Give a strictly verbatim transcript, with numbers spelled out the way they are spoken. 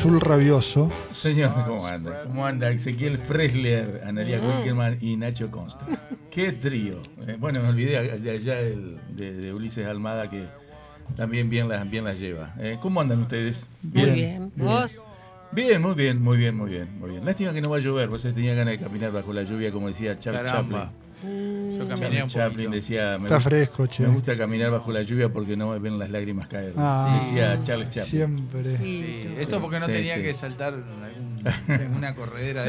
azul rabioso. Señor, ¿cómo anda? ¿Cómo anda Ezequiel Fresler, Analia Wilkerman y Nacho Constra? ¡Qué trío! Eh, bueno, me olvidé de allá el, de, de Ulises Almada, que también bien las, bien las lleva. Eh, ¿Cómo andan ustedes? Bien. Muy bien. ¿Vos? Bien, muy bien, muy bien, muy bien, muy bien. Lástima que no va a llover, vos tenía ganas de caminar bajo la lluvia, como decía Charles Caramba. Chaplin. Yo caminé Charlie un Chaplin poquito. decía, me Está gusta, fresco, che. me gusta caminar bajo la lluvia porque no me ven las lágrimas caer. Ah, decía Charles Chaplin. Siempre. Sí, Sí, eso porque no Sí, tenía sí. que saltar algún, una corredera